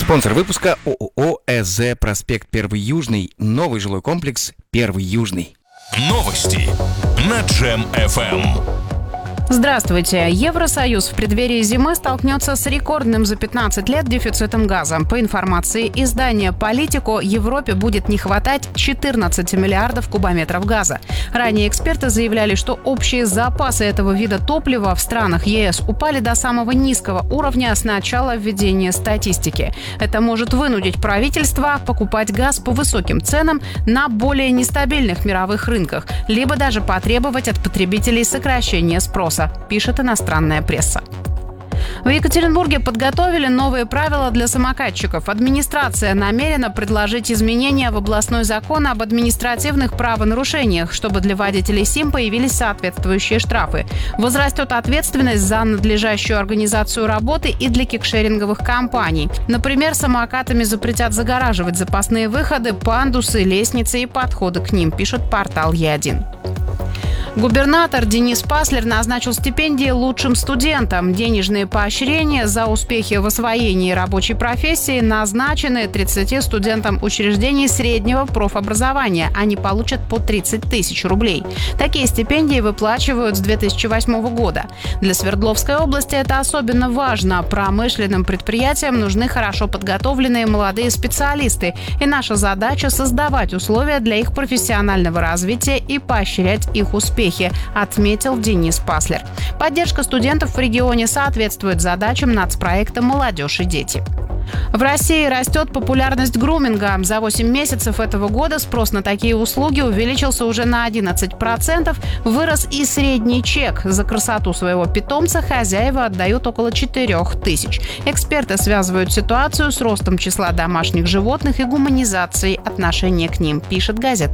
Спонсор выпуска ООО «ЭЗ Проспект 1 Южный». Новый жилой комплекс 1 Южный. Новости на Джем-ФМ. Здравствуйте. Евросоюз в преддверии зимы столкнется с рекордным за 15 лет дефицитом газа. По информации издания «Политико», Европе будет не хватать 14 миллиардов кубометров газа. Ранее эксперты заявляли, что общие запасы этого вида топлива в странах ЕС упали до самого низкого уровня с начала введения статистики. Это может вынудить правительство покупать газ по высоким ценам на более нестабильных мировых рынках, либо даже потребовать от потребителей сокращения спроса, пишет иностранная пресса. В Екатеринбурге подготовили новые правила для самокатчиков. Администрация намерена предложить изменения в областной закон об административных правонарушениях, чтобы для водителей СИМ появились соответствующие штрафы. Возрастет ответственность за надлежащую организацию работы и для кикшеринговых компаний. Например, самокатами запретят загораживать запасные выходы, пандусы, лестницы и подходы к ним, пишет портал Е1. Губернатор Денис Паслер назначил стипендии лучшим студентам. Денежные поощрения за успехи в освоении рабочей профессии назначены 30 студентам учреждений среднего профобразования. Они получат по 30 тысяч рублей. Такие стипендии выплачивают с 2008 года. Для Свердловской области это особенно важно. Промышленным предприятиям нужны хорошо подготовленные молодые специалисты. И наша задача – создавать условия для их профессионального развития и поощрять их успехи, отметил Денис Паслер. Поддержка студентов в регионе соответствует задачам нацпроекта «Молодежь и дети». В России растет популярность груминга. За 8 месяцев этого года спрос на такие услуги увеличился уже на 11%. Вырос и средний чек. За красоту своего питомца хозяева отдают около 4 тысяч. Эксперты связывают ситуацию с ростом числа домашних животных и гуманизацией отношения к ним, пишет газета